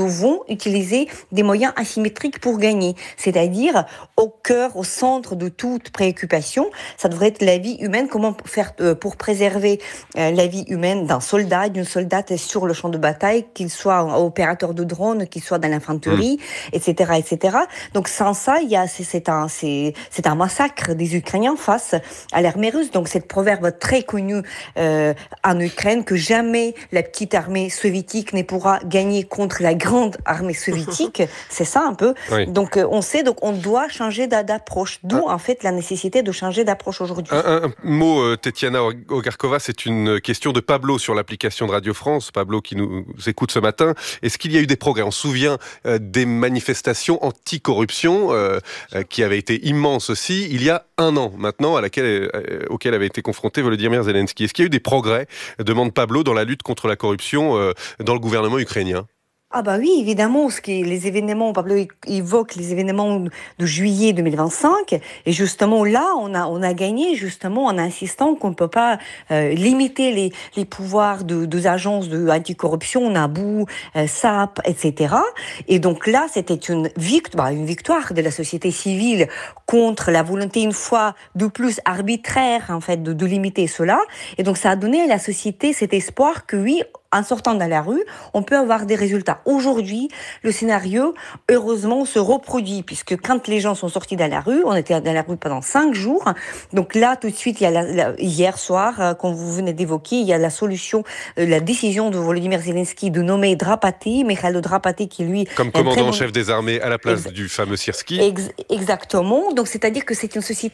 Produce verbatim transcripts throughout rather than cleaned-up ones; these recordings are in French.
devons utiliser des moyens asymétriques pour gagner. C'est-à-dire, au cœur, au centre de toute préoccupation, ça devrait être la vie humaine, comment faire euh, pour préserver euh, la vie humaine d'un soldat, d'une soldate sur le champ de bataille, qu'il soit opérateur de drone, qu'il soit dans l'infanterie, mmh. et cetera, et cetera. Donc sans ça, il y a, c'est, c'est, un, c'est, c'est un massacre des Ukrainiens face à l'armée russe. Donc cette proverbe très connue euh, en Ukraine, que jamais la petite armée soviétique ne pourra gagner contre la grande armée soviétique, c'est ça un peu. Oui. Donc euh, on sait, donc on doit changer d'approche, d'où ah. en fait la nécessité de changer d'approche aujourd'hui. Un, un, un mot, euh, Tetiana Ogarkova, c'est une question de Pablo sur l'application de Radio France, Pablo qui nous écoute ce matin. Est-ce qu'il y a eu des progrès? On se souvient euh, des manifestations anti-corruption euh, euh, qui avaient été immenses aussi il y a un an maintenant, à laquelle, euh, auquel avait été confronté Volodymyr Zelensky. Est-ce qu'il y a eu des progrès, demande Pablo, dans la lutte contre la corruption euh, dans le gouvernement ukrainien? Ah bah oui, évidemment, ce qui est les événements, Pablo évoque les événements de juillet deux mille vingt-cinq, et justement là, on a on a gagné justement en insistant qu'on ne peut pas euh, limiter les les pouvoirs de deux agences de anticorruption, Naboo, euh, S A P, et cetera. Et donc là, c'était une victoire, une victoire de la société civile contre la volonté une fois de plus arbitraire en fait de, de limiter cela. Et donc ça a donné à la société cet espoir que oui, en sortant dans la rue, on peut avoir des résultats. Aujourd'hui, le scénario, heureusement, se reproduit, puisque quand les gens sont sortis dans la rue, on était dans la rue pendant cinq jours. Donc là, tout de suite, il y a la, la, hier soir, euh, comme vous venez d'évoquer, il y a la solution, euh, la décision de Volodymyr Zelensky de nommer Drapati, Mikhailo Drapati, qui lui... Comme commandant en bon... chef des armées à la place Ex- du fameux Syrski. Ex- exactement. Donc, c'est-à-dire que c'est une société...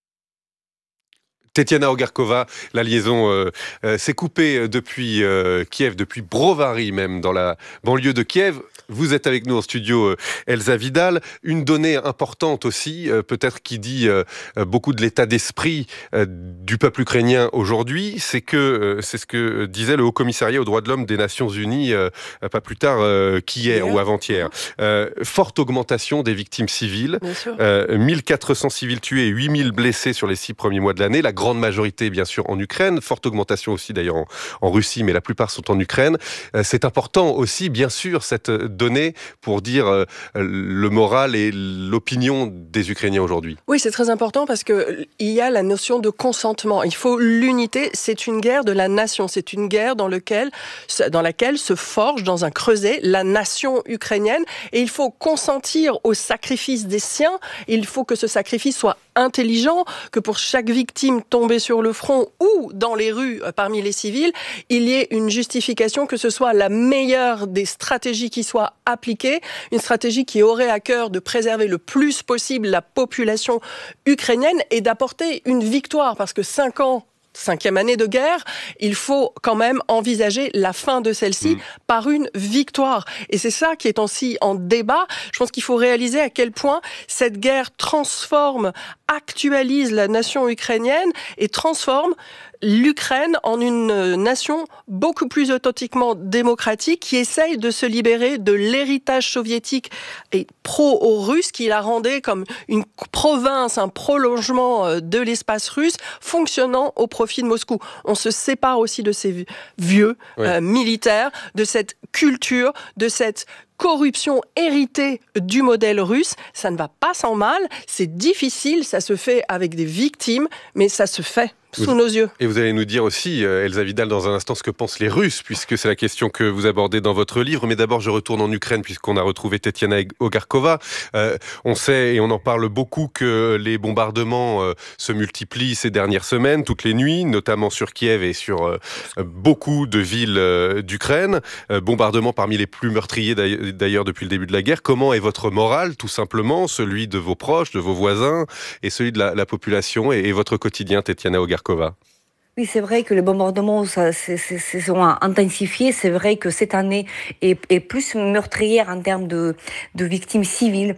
Tetiana Ogarkova, la liaison euh, euh, s'est coupée depuis euh, Kiev, depuis Brovary même, dans la banlieue de Kiev. Vous êtes avec nous en studio, euh, Elsa Vidal. Une donnée importante aussi, euh, peut-être qui dit euh, beaucoup de l'état d'esprit euh, du peuple ukrainien aujourd'hui, c'est que euh, c'est ce que disait le Haut-Commissariat aux droits de l'homme des Nations Unies, euh, pas plus tard euh, qu'hier ou avant-hier. Euh, forte augmentation des victimes civiles, euh, mille quatre cents civils tués et huit mille blessés sur les six premiers mois de l'année. La grande majorité, bien sûr, en Ukraine. Forte augmentation aussi, d'ailleurs, en, en Russie, mais la plupart sont en Ukraine. Euh, c'est important aussi, bien sûr, cette donnée pour dire euh, le moral et l'opinion des Ukrainiens aujourd'hui. Oui, c'est très important parce qu'il y a la notion de consentement. Il faut l'unité. C'est une guerre de la nation. C'est une guerre dans, lequel, dans laquelle se forge, dans un creuset, la nation ukrainienne. Et il faut consentir au sacrifice des siens. Il faut que ce sacrifice soit intelligent, que pour chaque victime tombée sur le front ou dans les rues parmi les civils, il y ait une justification, que ce soit la meilleure des stratégies qui soit appliquée, une stratégie qui aurait à cœur de préserver le plus possible la population ukrainienne et d'apporter une victoire, parce que cinq ans Cinquième année de guerre, il faut quand même envisager la fin de celle-ci mmh. par une victoire. Et c'est ça qui est aussi en débat. Je pense qu'il faut réaliser à quel point cette guerre transforme, actualise la nation ukrainienne et transforme l'Ukraine en une nation beaucoup plus authentiquement démocratique qui essaye de se libérer de l'héritage soviétique et pro-russe qui la rendait comme une province, un prolongement de l'espace russe fonctionnant au profit de Moscou. On se sépare aussi de ces vieux oui. euh, militaires, de cette culture, de cette corruption héritée du modèle russe. Ça ne va pas sans mal, c'est difficile, ça se fait avec des victimes, mais ça se fait sous vous, nos yeux. Et vous allez nous dire aussi, euh, Elsa Vidal, dans un instant, ce que pensent les Russes, puisque c'est la question que vous abordez dans votre livre. Mais d'abord, je retourne en Ukraine, puisqu'on a retrouvé Tetiana Ogarkova. Euh, on sait, et on en parle beaucoup, que les bombardements euh, se multiplient ces dernières semaines, toutes les nuits, notamment sur Kiev et sur euh, beaucoup de villes euh, d'Ukraine. Euh, bombardements parmi les plus meurtriers d'ailleurs depuis le début de la guerre. Comment est votre moral, tout simplement, celui de vos proches, de vos voisins, et celui de la, la population, et, et votre quotidien, Tetiana Ogarkova? Oui, c'est vrai que les bombardements ça, c'est, c'est, c'est sont intensifiés. C'est vrai que cette année est, est plus meurtrière en termes de, de victimes civiles.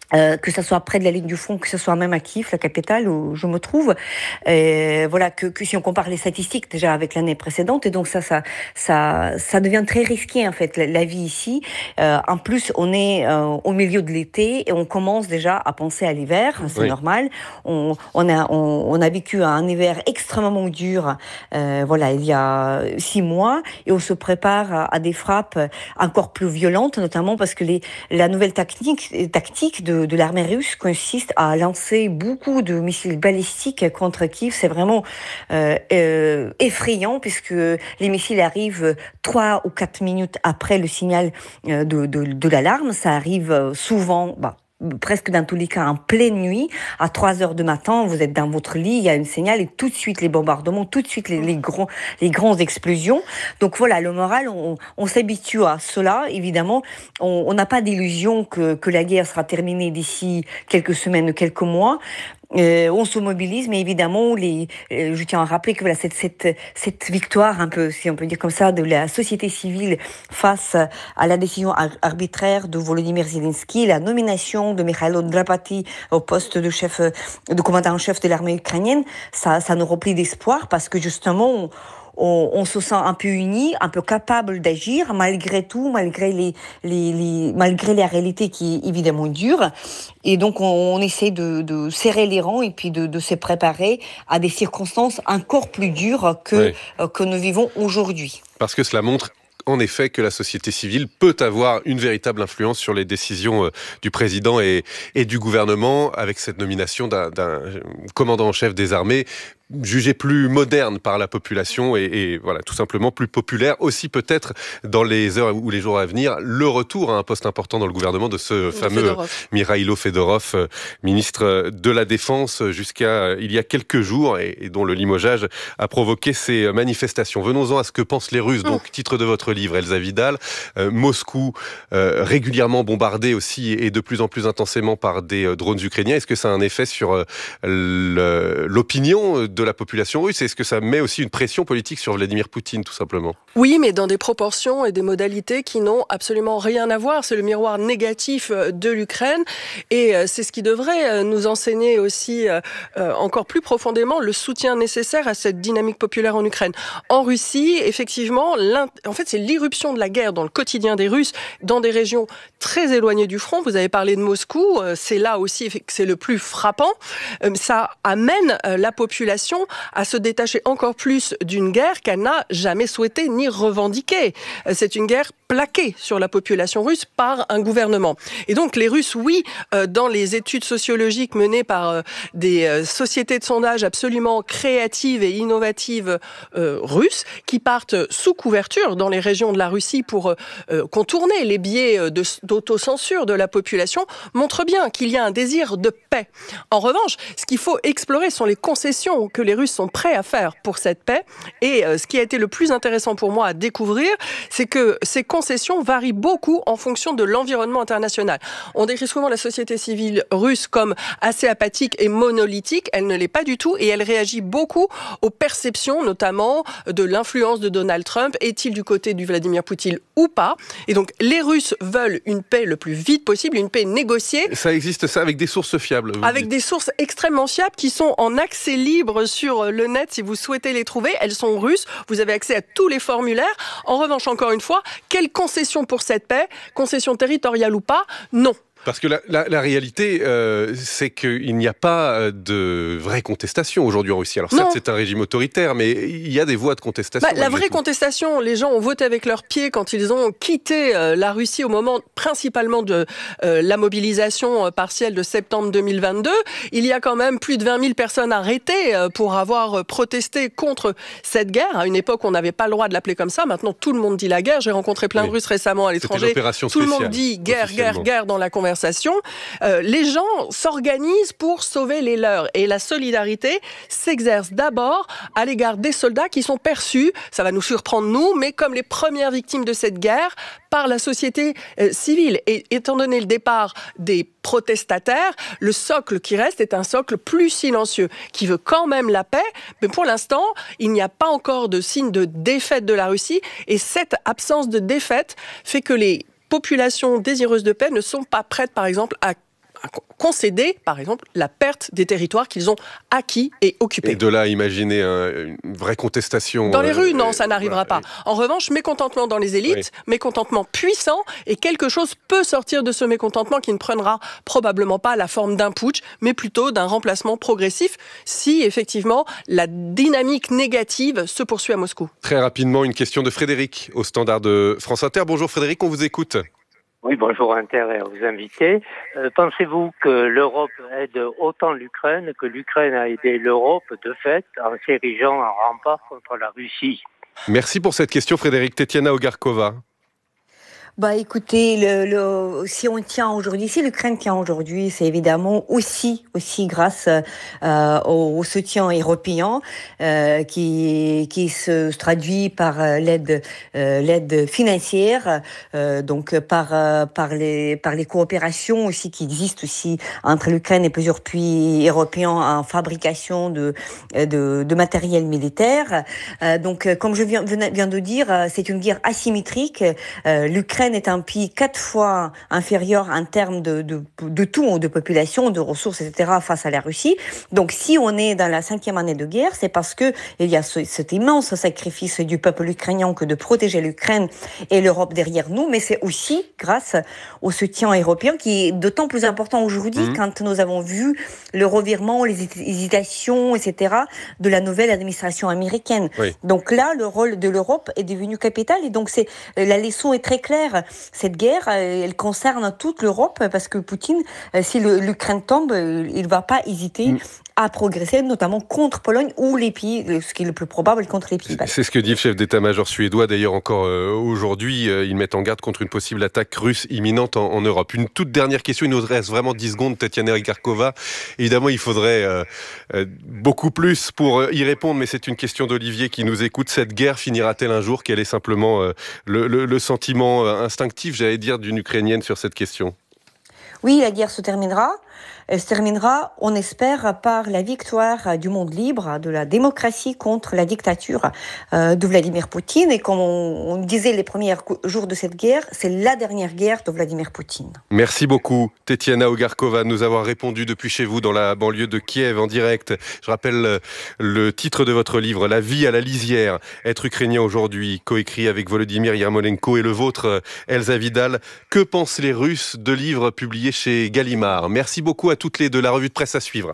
Euh, que ce soit près de la ligne du front, que ce soit même à Kiev, la capitale où je me trouve. Et voilà, que, que si on compare les statistiques déjà avec l'année précédente, et donc ça, ça, ça, ça devient très risqué en fait la, la vie ici. Euh, en plus, on est euh, au milieu de l'été et on commence déjà à penser à l'hiver, c'est oui. normal. On, on a, on, on a vécu un hiver extrêmement dur. Euh, voilà, il y a six mois, et on se prépare à, à des frappes encore plus violentes, notamment parce que les, la nouvelle tactique, tactique de de l'armée russe consiste à lancer beaucoup de missiles balistiques contre Kiev. C'est vraiment euh, euh, effrayant puisque les missiles arrivent trois ou quatre minutes après le signal de, de, de l'alarme. Ça arrive souvent... Bah, presque dans tous les cas en pleine nuit, à trois heures du matin, vous êtes dans votre lit, il y a un signal et tout de suite les bombardements, tout de suite les, les, gros, les grandes explosions. Donc voilà, le moral, on, on s'habitue à cela. Évidemment, on n'a pas d'illusion que, que la guerre sera terminée d'ici quelques semaines ou quelques mois. Euh, on se mobilise, mais évidemment, les, euh, je tiens à rappeler que voilà, cette, cette, cette victoire, un peu, si on peut dire comme ça, de la société civile face à la décision ar- arbitraire de Volodymyr Zelensky, la nomination de Mikhailo Drapati au poste de chef, de commandant en chef de l'armée ukrainienne, ça, ça nous remplit d'espoir parce que justement, on, On, on se sent un peu unis, un peu capable d'agir malgré tout, malgré les, les, les, malgré la réalité qui est évidemment dure. Et donc, on, on essaie de, de serrer les rangs et puis de, de se préparer à des circonstances encore plus dures que, oui. euh, que nous vivons aujourd'hui. Parce que cela montre en effet que la société civile peut avoir une véritable influence sur les décisions euh, du président et, et du gouvernement avec cette nomination d'un, d'un commandant en chef des armées jugé plus moderne par la population et, et voilà, tout simplement plus populaire. Aussi peut-être dans les heures ou les jours à venir, le retour à un poste important dans le gouvernement de ce de fameux Fedorov. Mikhailo Fedorov, euh, ministre de la Défense jusqu'à euh, il y a quelques jours et, et dont le limogeage a provoqué ces manifestations. Venons-en à ce que pensent les Russes. Donc, titre de votre livre, Elsa Vidal, euh, Moscou euh, régulièrement bombardé aussi et de plus en plus intensément par des euh, drones ukrainiens. Est-ce que ça a un effet sur euh, le, l'opinion de de la population russe? Est-ce que ça met aussi une pression politique sur Vladimir Poutine, tout simplement? Oui, mais dans des proportions et des modalités qui n'ont absolument rien à voir. C'est le miroir négatif de l'Ukraine et c'est ce qui devrait nous enseigner aussi encore plus profondément le soutien nécessaire à cette dynamique populaire en Ukraine. En Russie, effectivement, en fait, c'est l'irruption de la guerre dans le quotidien des Russes, dans des régions très éloignées du front. Vous avez parlé de Moscou, c'est là aussi que c'est le plus frappant. Ça amène la population à se détacher encore plus d'une guerre qu'elle n'a jamais souhaité ni revendiquée. C'est une guerre plaquée sur la population russe par un gouvernement. Et donc les Russes, oui, dans les études sociologiques menées par des sociétés de sondage absolument créatives et innovatives euh, russes, qui partent sous couverture dans les régions de la Russie pour euh, contourner les biais de, d'autocensure de la population, montrent bien qu'il y a un désir de paix. En revanche, ce qu'il faut explorer sont les concessions que les Russes sont prêts à faire pour cette paix. Et euh, ce qui a été le plus intéressant pour moi à découvrir, c'est que ces concessions varient beaucoup en fonction de l'environnement international. On décrit souvent la société civile russe comme assez apathique et monolithique. Elle ne l'est pas du tout et elle réagit beaucoup aux perceptions, notamment de l'influence de Donald Trump. Est-il du côté du Vladimir Poutine ou pas? Et donc, les Russes veulent une paix le plus vite possible, une paix négociée. Ça existe, ça, avec des sources fiables? Avec des sources extrêmement fiables qui sont en accès libre sur le net si vous souhaitez les trouver. Elles sont russes. Vous avez accès à tous les formulaires. En revanche, encore une fois, quelle concession pour cette paix? Concession territoriale ou pas? Non. Parce que la, la, la réalité, euh, c'est qu'il n'y a pas de vraie contestation aujourd'hui en Russie. Alors certes, non. C'est un régime autoritaire, mais il y a des voies de contestation. Bah, la vraie tout. contestation, les gens ont voté avec leurs pieds quand ils ont quitté euh, la Russie au moment principalement de euh, la mobilisation euh, partielle de septembre deux mille vingt-deux. Il y a quand même plus de vingt mille personnes arrêtées euh, pour avoir protesté contre cette guerre. À une époque, on n'avait pas le droit de l'appeler comme ça. Maintenant, tout le monde dit la guerre. J'ai rencontré plein oui. de Russes récemment à l'étranger. Tout le monde dit guerre, guerre, guerre dans la conversation. Euh, les gens s'organisent pour sauver les leurs et la solidarité s'exerce d'abord à l'égard des soldats qui sont perçus, ça va nous surprendre nous, mais comme les premières victimes de cette guerre par la société euh, civile. Et étant donné le départ des protestataires, le socle qui reste est un socle plus silencieux, qui veut quand même la paix, mais pour l'instant, il n'y a pas encore de signe de défaite de la Russie, et cette absence de défaite fait que les populations désireuses de paix ne sont pas prêtes, par exemple, à concéder, par exemple, la perte des territoires qu'ils ont acquis et occupés. Et de là, imaginer un, une vraie contestation. Dans les euh, rues, non, ça n'arrivera voilà, pas. En revanche, mécontentement dans les élites, oui. mécontentement puissant, et quelque chose peut sortir de ce mécontentement qui ne prendra probablement pas la forme d'un putsch, mais plutôt d'un remplacement progressif, si effectivement la dynamique négative se poursuit à Moscou. Très rapidement, une question de Frédéric au standard de France Inter. Bonjour Frédéric, on vous écoute. Oui, bonjour Inter et à vous inviter. Euh, pensez-vous que l'Europe aide autant l'Ukraine que l'Ukraine a aidé l'Europe de fait en s'érigeant en rempart contre la Russie? Merci pour cette question Frédéric. Tetiana Ogarkova. Bah écoutez, le, le, si on tient aujourd'hui, si l'Ukraine tient aujourd'hui, c'est évidemment aussi aussi grâce euh, au, au soutien européen euh, qui qui se traduit par euh, l'aide euh, l'aide financière, euh, donc par euh, par les par les coopérations aussi qui existent aussi entre l'Ukraine et plusieurs pays européens en fabrication de de, de matériel militaire. Euh, donc comme je viens viens de dire, c'est une guerre asymétrique. Euh, L'Ukraine est un pays quatre fois inférieur en termes de, de, de tout, de population, de ressources, et cetera face à la Russie. Donc si on est dans la cinquième année de guerre, c'est parce que il y a ce, cet immense sacrifice du peuple ukrainien que de protéger l'Ukraine et l'Europe derrière nous, mais c'est aussi grâce au soutien européen qui est d'autant plus important aujourd'hui mmh. quand nous avons vu le revirement, les hésitations, et cetera de la nouvelle administration américaine. Oui. Donc là, le rôle de l'Europe est devenu capital et donc c'est la leçon est très claire. Cette guerre, elle concerne toute l'Europe parce que Poutine, si l'Ukraine tombe, il ne va pas hésiter mmh. à progresser, notamment contre Pologne ou les pays, ce qui est le plus probable, contre les pays baltes. C'est ce que dit le chef d'état-major suédois, d'ailleurs encore euh, aujourd'hui. Euh, ils mettent en garde contre une possible attaque russe imminente en, en Europe. Une toute dernière question, il nous reste vraiment dix secondes, Tetiana Ogarkova. Évidemment, il faudrait euh, euh, beaucoup plus pour y répondre, mais c'est une question d'Olivier qui nous écoute. Cette guerre finira-t-elle un jour? Quel est simplement euh, le, le, le sentiment instinctif, j'allais dire, d'une Ukrainienne sur cette question? Oui, la guerre se terminera. Elle se terminera, on espère, par la victoire du monde libre, de la démocratie contre la dictature euh, de Vladimir Poutine. Et comme on, on disait les premiers jours de cette guerre, c'est la dernière guerre de Vladimir Poutine. Merci beaucoup, Tetiana Ogarkova, de nous avoir répondu depuis chez vous dans la banlieue de Kiev en direct. Je rappelle le titre de votre livre, La vie à la lisière, être ukrainien aujourd'hui, coécrit avec Volodymyr Yarmolenko et le vôtre, Elsa Vidal. Que pensent les Russes? Deux livres publiés chez Gallimard. Merci beaucoup à toutes les deux. La revue de presse à suivre.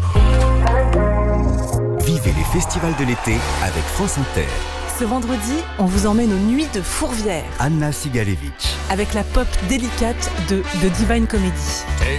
Vivez les festivals de l'été avec France Inter. Ce vendredi, on vous emmène aux Nuits de Fourvière. Anna Sigalevitch. Avec la pop délicate de The Divine Comedy.